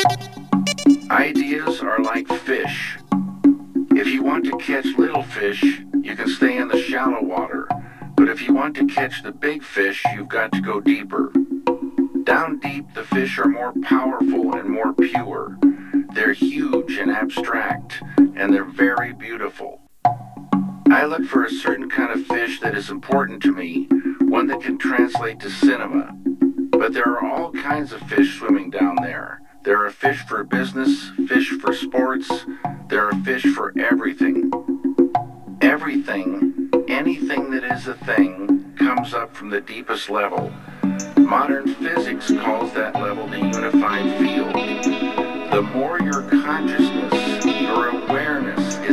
Ideas are like fish. If you want to catch little fish, you can stay in the shallow water. But if you want to catch the big fish, you've got to go deeper. Down deep, the fish are more powerful and more pure. They're huge and abstract, and they're very beautiful. I look for a certain kind of fish that is important to me, one that can translate to cinema. But there are all kinds of fish swimming down there. There are fish for business, fish for sports. There are fish for everything. Everything, anything that is a thing, comes up from the deepest level. Modern physics calls that level the unified field. The more your consciousness